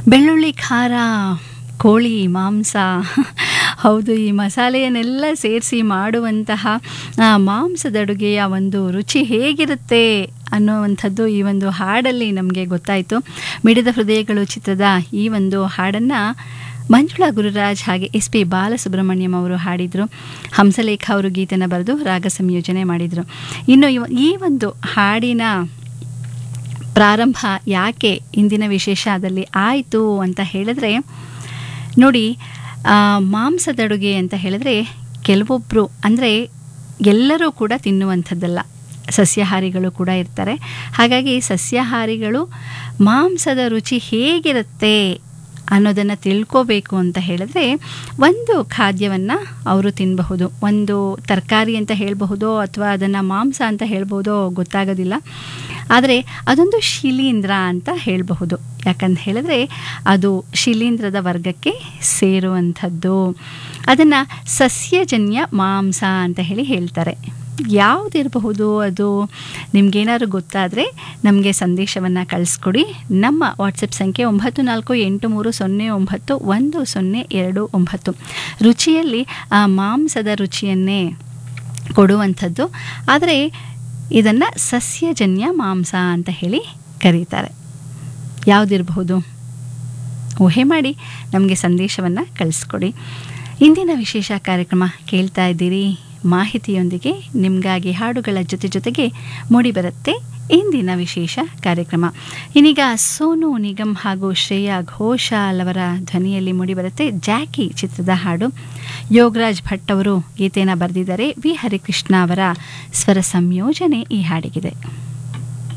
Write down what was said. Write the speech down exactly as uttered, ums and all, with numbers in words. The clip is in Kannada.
ಬೆಳ್ಳುಳ್ಳಿ ಖಾರ, ಕೋಳಿ ಮಾಂಸ, ಹೌದು, ಈ ಮಸಾಲೆಯನ್ನೆಲ್ಲ ಸೇರಿಸಿ ಮಾಡುವಂತಹ ಆ, ಮಾಂಸದ ಅಡುಗೆಯ ಒಂದು ರುಚಿ ಹೇಗಿರುತ್ತೆ ಅನ್ನುವಂಥದ್ದು ಈ ಒಂದು ಹಾಡಲ್ಲಿ ನಮಗೆ ಗೊತ್ತಾಯಿತು. ಮಿಡಿದ ಹೃದಯಗಳು ಚಿತ್ರದ ಈ ಒಂದು ಹಾಡನ್ನು ಮಂಜುಳಾ ಗುರುರಾಜ್ ಹಾಗೆ ಎಸ್ ಪಿ ಬಾಲಸುಬ್ರಹ್ಮಣ್ಯಂ ಅವರು ಹಾಡಿದರು. ಹಂಸಲೇಖ ಅವರು ಗೀತೆನ ಬರೆದು ರಾಗ ಸಂಯೋಜನೆ ಮಾಡಿದರು. ಇನ್ನು ಇವ- ಈ ಒಂದು ಹಾಡಿನ ಪ್ರಾರಂಭ ಯಾಕೆ ಇಂದಿನ ವಿಶೇಷದಲ್ಲಿ ಆಯಿತು ಅಂತ ಹೇಳಿದ್ರೆ, ನೋಡಿ, ಆ, ಮಾಂಸದ ಅಡುಗೆ ಅಂತ ಹೇಳಿದ್ರೆ ಕೆಲವೊಬ್ಬರು, ಅಂದರೆ ಎಲ್ಲರೂ ಕೂಡ ತಿನ್ನುವಂಥದ್ದಲ್ಲ, ಸಸ್ಯಾಹಾರಿಗಳು ಕೂಡ ಇರ್ತಾರೆ. ಹಾಗಾಗಿ ಸಸ್ಯಾಹಾರಿಗಳು ಮಾಂಸದ ರುಚಿ ಹೇಗಿರುತ್ತೆ ಅನ್ನೋದನ್ನು ತಿಳ್ಕೋಬೇಕು ಅಂತ ಹೇಳಿದ್ರೆ ಒಂದು ಖಾದ್ಯವನ್ನು ಅವರು ತಿನ್ನಬಹುದು. ಒಂದು ತರಕಾರಿ ಅಂತ ಹೇಳಬಹುದೋ ಅಥವಾ ಅದನ್ನು ಮಾಂಸ ಅಂತ ಹೇಳ್ಬೋದೋ ಗೊತ್ತಾಗೋದಿಲ್ಲ. ಆದರೆ ಅದೊಂದು ಶಿಲೀಂಧ್ರ ಅಂತ ಹೇಳಬಹುದು. ಯಾಕಂತ ಹೇಳಿದ್ರೆ ಅದು ಶಿಲೀಂಧ್ರದ ವರ್ಗಕ್ಕೆ ಸೇರುವಂಥದ್ದು. ಅದನ್ನು ಸಸ್ಯಜನ್ಯ ಮಾಂಸ ಅಂತ ಹೇಳಿ ಹೇಳ್ತಾರೆ. ಯಾವುದಿರಬಹುದು ಅದು? ನಿಮಗೇನಾದ್ರು ಗೊತ್ತಾದರೆ ನಮಗೆ ಸಂದೇಶವನ್ನು ಕಳಿಸ್ಕೊಡಿ. ನಮ್ಮ ವಾಟ್ಸಪ್ ಸಂಖ್ಯೆ ಒಂಬತ್ತು ನಾಲ್ಕು ಎಂಟು ಮೂರು ಸೊನ್ನೆ ಒಂಬತ್ತು ಒಂದು ಸೊನ್ನೆ ಎರಡು ಒಂಬತ್ತು. ರುಚಿಯಲ್ಲಿ ಆ ಮಾಂಸದ ರುಚಿಯನ್ನೇ ಕೊಡುವಂಥದ್ದು, ಆದರೆ ಇದನ್ನು ಸಸ್ಯಜನ್ಯ ಮಾಂಸ ಅಂತ ಹೇಳಿ ಕರೀತಾರೆ. ಯಾವುದಿರಬಹುದು? ಊಹೆ ಮಾಡಿ ನಮಗೆ ಸಂದೇಶವನ್ನು ಕಳಿಸ್ಕೊಡಿ. ಇಂದಿನ ವಿಶೇಷ ಕಾರ್ಯಕ್ರಮ ಕೇಳ್ತಾ ಇದ್ದೀರಿ. ಮಾಹಿತಿಯೊಂದಿಗೆ ನಿಮಗಾಗಿ ಹಾಡುಗಳ ಜೊತೆ ಜೊತೆಗೆ ಮೂಡಿಬರುತ್ತೆ ಇಂದಿನ ವಿಶೇಷ ಕಾರ್ಯಕ್ರಮ. ಇನ್ನೀಗ ಸೋನು ನಿಗಮ್ ಹಾಗೂ ಶ್ರೇಯಾ ಘೋಷಾಲ್ ಅವರ ಧ್ವನಿಯಲ್ಲಿ ಮೂಡಿಬರುತ್ತೆ ಜಾಕಿ ಚಿತ್ರದ ಹಾಡು. ಯೋಗರಾಜ್ ಭಟ್ ಅವರು ಗೀತೆಯನ್ನು ಬರೆದಿದ್ದಾರೆ. ವಿ ಹರಿಕೃಷ್ಣ ಅವರ ಸ್ವರ ಸಂಯೋಜನೆ ಈ ಹಾಡಿಗಿದೆ.